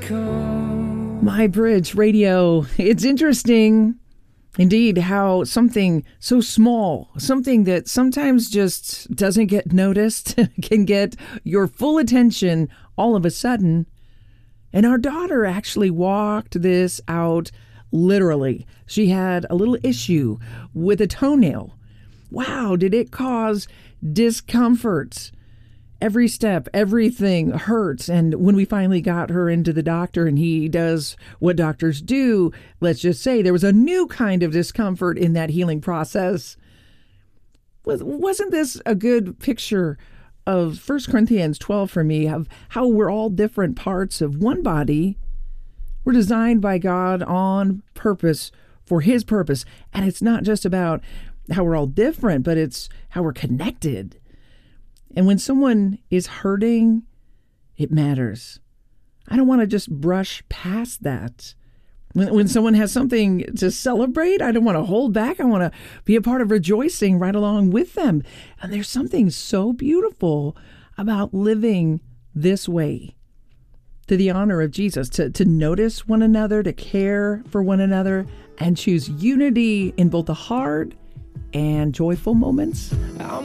My Bridge Radio. It's interesting, indeed, how something so small, something that sometimes just doesn't get noticed, can get your full attention all of a sudden. And our daughter actually walked this out literally. She had a little issue with a toenail. Wow, did it cause discomfort? Every step, everything hurts. And when we finally got her into the doctor and he does what doctors do, let's just say there was a new kind of discomfort in that healing process. Wasn't this a good picture of 1 Corinthians 12 for me, of how we're all different parts of one body? We're designed by God on purpose for his purpose. And it's not just about how we're all different, but it's how we're connected. And when someone is hurting, it matters. I don't want to just brush past that. When someone has something to celebrate, I don't want to hold back. I want to be a part of rejoicing right along with them. And there's something so beautiful about living this way, to the honor of Jesus, to notice one another, to care for one another, and choose unity in both the hard and joyful moments.